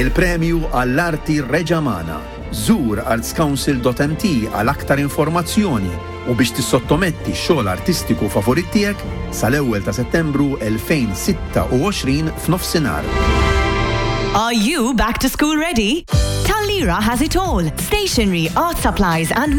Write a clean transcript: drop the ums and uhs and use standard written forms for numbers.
il-premju għall-arti Reġamana. Żur artscouncil.mt għal aktar informazzjoni u biex tissottometti x-xogħol artistiku favorit tiegħek sal-1 ta' Settembru 2026 f'nofsinhar. Are you back to school ready? Tallira has it all. Stationery, art supplies and